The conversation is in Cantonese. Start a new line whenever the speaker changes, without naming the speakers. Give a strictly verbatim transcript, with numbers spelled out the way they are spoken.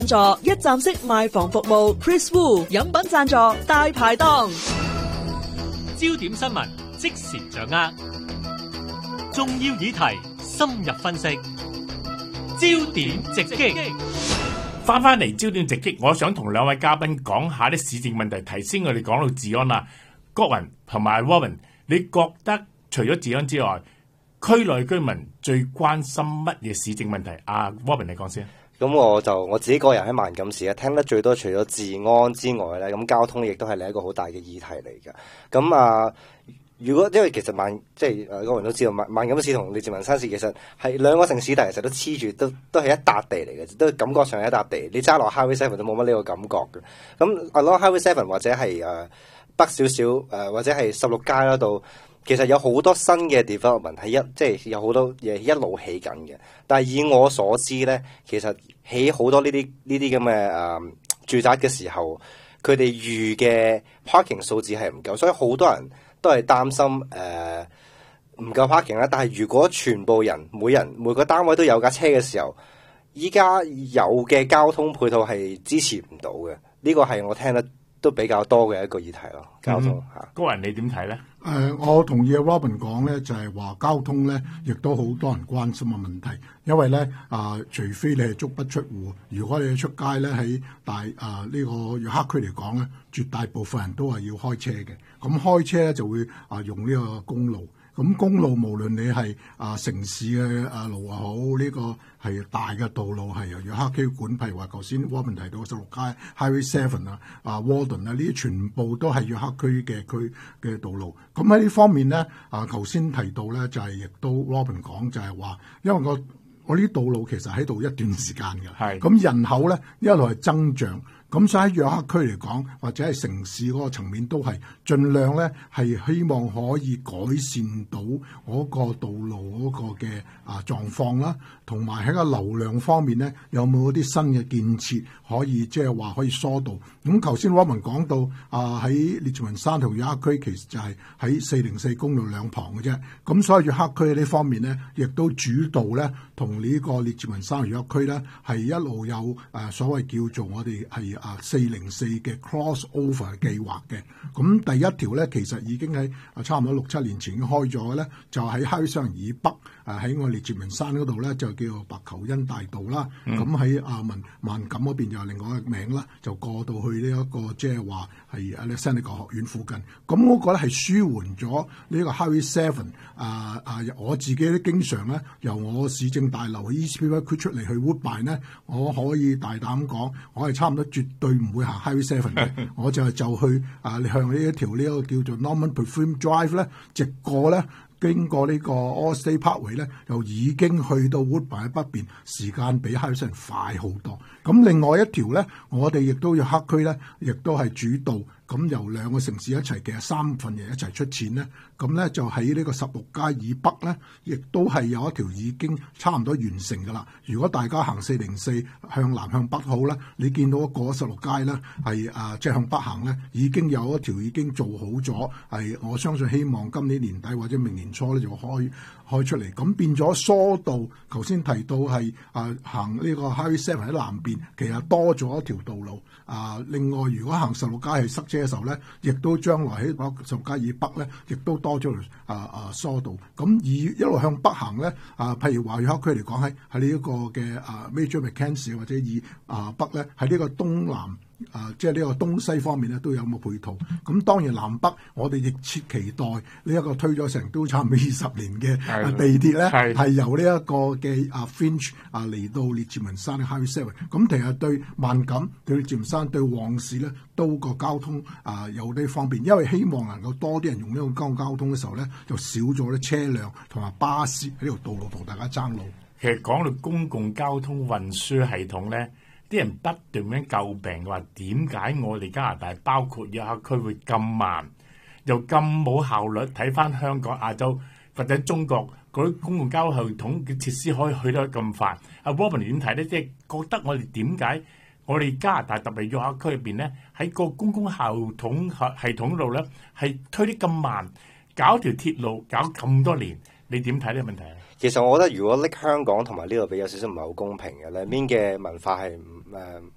助一站式賣房服務 Chris Wu 飲品贊助大排檔，
焦點新聞即時掌握，重要議題深入分析，焦點直擊。
翻翻嚟焦點直擊，我想同兩位嘉賓講下啲市政問題。頭先我哋講到治安啦，郭雲同埋 Robin， 你覺得除咗治安之外，區內居民最關心乜嘢市政問題？啊 Robin 你講先。
咁我就我自己個人喺萬錦市咧，聽得最多除咗治安之外咧，咁交通亦都係另一個好大嘅議題嚟㗎。咁啊，如果因為其實萬即係誒，各位都知道萬萬錦市同列治文山市其實係兩個城市，但係其實都黐住，都都係一笪地嚟嘅，都感覺上係一笪地。你揸落 Highway Seven 都冇乜呢個感覺嘅。咁 along Highway Seven 或者係誒、呃、北少少誒，或者係十六街嗰度。其實有好多新嘅 development 係一即係有好多嘢一路起緊嘅，但係以我所知咧，其實起好多呢啲呢啲咁嘅誒住宅嘅時候，佢哋預嘅 parking 數字係唔夠，所以好多人都係擔心誒唔、呃、夠 parking 啦。但係如果全部人每人每個單位都有架車嘅時候，依家有嘅交通配套係支持唔到嘅，呢個係我聽得都比較多嘅一個議題咯。交通嚇，
高人你點睇咧？
誒、呃，我同意阿 Robin 講咧，就係、是、話交通咧，亦都好多人關心嘅問題。因為咧，啊、呃，除非你係足不出戶，如果你出街咧，喺大啊呢、呃這個約克區嚟講咧，絕大部分人都係要開車嘅。咁開車咧就會啊、呃、用呢個公路。咁公路無論你係啊、呃、城市嘅啊路又好，呢、這個係大嘅道路係由約克區管，譬如話頭先 Robin 提到十六街 Highway Seven 啊、啊 Warden 啊，呢啲全部都係約克區嘅區嘅道路。咁喺呢方面咧，啊頭先提到咧就係、是、亦都 Robin 講就係話，因為我我呢啲道路其實喺度一段時間嘅，係咁人口咧一路係增長。咁所以喺約克區嚟講，或者係城市嗰個層面都係盡量咧係希望可以改善到嗰個道路嗰個嘅啊狀況啦，同埋喺個流量方面咧有冇一啲新嘅建設可以即係話可以疏導。咁頭先 Robin 講到啊喺列治文山同約克區其實就係喺四零四公路兩旁嘅啫。咁所以約克區呢方面咧，亦都主導咧同呢個列治文山同約克區咧係一路有誒、啊、所謂叫做我哋係。啊，四零四嘅 cross over 計劃嘅，咁第一條咧其實已經喺啊差唔多六七年前已經開咗嘅咧，就喺 Highway Seven以北，啊喺我列治文山嗰度咧就叫做白求恩大道啦。咁喺、嗯、啊文萬錦嗰邊就另外一個名啦，就過到去呢、這、一個即係話係 Alexandra 學院附近。咁我覺得係舒緩咗呢個 Highway Seven 啊啊！我自己都經常咧由我市政大樓 East River Creek 出嚟去 Woodbine 咧，我可以大膽講，我係差唔多絕對唔會行 Highway Seven 嘅，我就就去啊向呢一條呢個叫做 Norman Perfume Drive 咧，直過咧經過呢個 Allstate Parkway 咧，又已經去到 Woodbine 喺北邊，時間比 Highway Seven 快好多。咁另外一條咧，我哋亦都要黑區咧，亦都係主導。咁由兩個城市一齊嘅三份人一齊出錢咧，咁咧就喺呢個十六街以北咧，亦都係有一條已經差唔多完成㗎啦。如果大家行四零四向南向北好啦，你見到過十六街咧係啊，即係向北行咧，已經有一條已經做好咗，係我相信希望今年年底或者明年初咧就開開出嚟，咁變咗疏導。頭先提到係啊行呢個 Highway Seven 喺南邊，其實多咗一條道路啊。另外，如果行十六街係塞車嘅時候咧，亦都將來喺十六街以北咧，亦都多咗啊啊疏導。咁以一路向北行咧啊，譬如話約克區嚟講喺喺呢一個嘅啊 Major Mackenzie 或者以啊北咧喺呢個東南。啊，即係呢個東西方面咧都有冇配套？咁當然南北我哋亦切期待呢一個推咗成都差唔多二十年嘅地鐵咧，係由呢一個嘅啊 Finch 啊嚟到列治文山嘅 Highway Seven。咁其實對萬錦、對列治文山、對旺市咧都個交通啊有啲方便，因為希望能夠多啲人用呢個公共交通嘅時候咧，就少咗啲車輛同埋巴士喺呢條道路同大家爭路。
其實講到公共交通運輸系統咧。啲人不斷咁詬病話，點解我哋加拿大包括約克區會咁慢，又咁冇效率？睇翻香港、亞洲或者中國嗰啲公共交通系統嘅設施可以去得咁快。阿 Robin 點睇咧？即係覺得我哋點解我哋加拿大特別約克區入邊咧，喺個公共交通系系統度咧係推得咁慢，搞條鐵路搞咁多年，你點睇呢個問題啊？
其實我覺得如果拎香港同埋呢個比有少少唔係好公平嘅，兩邊嘅文化係唔誒